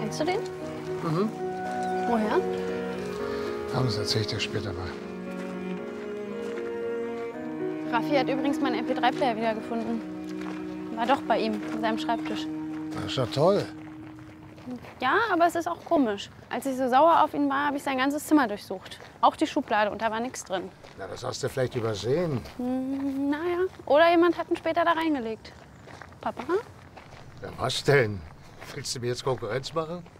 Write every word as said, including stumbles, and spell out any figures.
Kennst du den? Mhm. Woher? Aber das erzähle ich dir später mal. Raffi hat übrigens meinen M P drei Player wiedergefunden. War doch bei ihm, in seinem Schreibtisch. Das ist doch toll. Ja, aber es ist auch komisch. Als ich so sauer auf ihn war, habe ich sein ganzes Zimmer durchsucht. Auch die Schublade, und da war nichts drin. Na, das hast du vielleicht übersehen. Hm, naja, oder jemand hat ihn später da reingelegt. Papa? Ja, was denn? Willst du mir jetzt Konkurrenz machen?